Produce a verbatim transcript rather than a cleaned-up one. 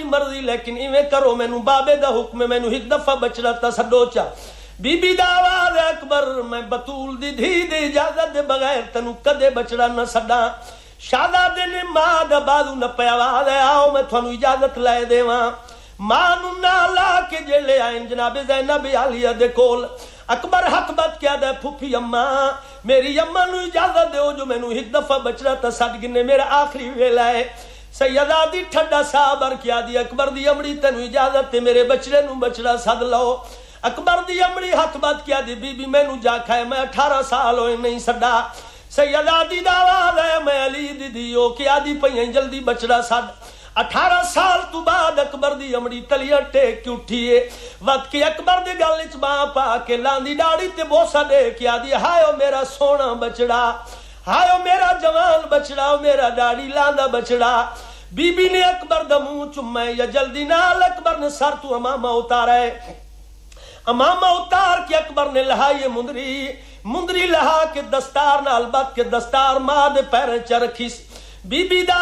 تھوڑی مرضی لیکن ایویں کرو مینوں بابے دا حکم ہے مینوں ایک دفعہ بچڑا تا سڈو چا بی بی دا آواز اکبر میں بطول دی دھی دی اجازت دے بغیر تینوں کدے بچڑا نہ سڈاں شہزادے نے ماں دا بازو نپیا آواز ہے آؤ میں تھانوں اجازت لے دیواں ماں نوں نال لا کے جڑے آئے جناب زینب عالیہ دے کول اکبر حق بات کیا دے پھوپھی اماں میری اماں نوں اجازت دیو جو مینوں ایک دفعہ بچڑا تا سڈ گنے میرا آخری ویلا ہے سیدہ دی ٹھڈا صابر کیا دی اکبر دی امڑی تینوں اجازت تے میرے بچڑے نوں بچڑا سد لو اکبر دی امڑی حق بات کیا دی بی بی مینوں جا کھائے میں اٹھارہ سال ہوئے نہیں سڈا سیدہ دی دعویٰ ہے میں علی دی دیو کیا دی پئیں جلدی بچڑا سڈ اٹھارہ سال تو بعد اکبر دی امڑی تلیاں ٹیک کے اٹھیے وقت کی اکبر دے گل وچ باں پا کے لاندی ڈاڑی تے بوسا دے کے آدی ہائیو میرا سونا بچڑا ہائیو میرا جوان بچڑا میرا ڈاڑی لاندا بچڑا بی بی نے اکبر دا منہ چومے یا جلدی نال اکبر نے سر تو امامہ اتارا ہے امامہ اتار کے اکبر نے لہائی مندری مندری لہا کے دستار نال بات کے دستار ماں دے پیریں چ رکھی بی بی دا